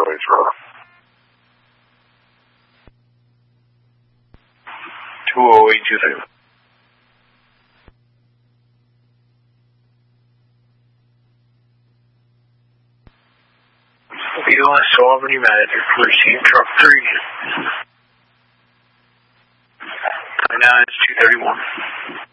Laser. 20820. BOS Albany Manager, received truck 3. Right now it's 231.